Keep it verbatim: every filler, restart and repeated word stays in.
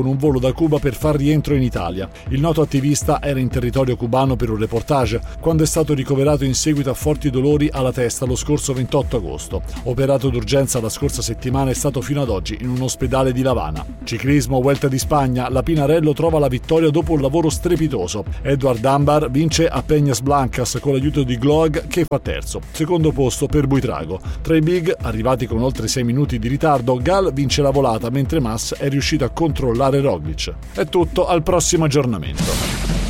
con un volo da Cuba per far rientro in Italia. Il noto attivista era in territorio cubano per un reportage quando è stato ricoverato in seguito a forti dolori alla testa lo scorso ventotto agosto. Operato d'urgenza la scorsa settimana, è stato fino ad oggi in un ospedale di La Habana. Ciclismo, Vuelta di Spagna, la Pinarello trova la vittoria dopo un lavoro strepitoso. Edward Dunbar vince a Peñas Blancas con l'aiuto di Gloag, che fa terzo. Secondo posto per Buitrago. Tra i big, arrivati con oltre sei minuti di ritardo, Gal vince la volata mentre Mas è riuscito a controllare Roglic. È tutto, al prossimo aggiornamento.